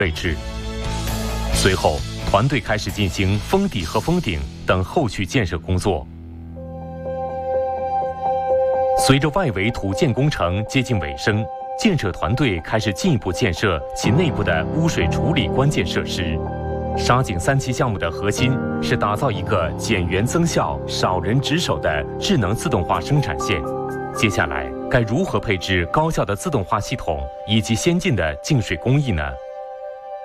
备置。随后，团队开始进行封底和封顶等后续建设工作。随着外围土建工程接近尾声，建设团队开始进一步建设其内部的污水处理关键设施。沙井3期项目的核心是打造一个减员增效、少人值守的智能自动化生产线。接下来该如何配置高效的自动化系统以及先进的净水工艺呢？